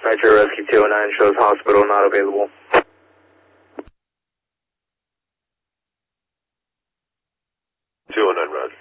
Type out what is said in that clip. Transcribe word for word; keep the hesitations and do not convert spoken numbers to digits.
Nitro Rescue two oh nine shows hospital not available. two oh nine, roger.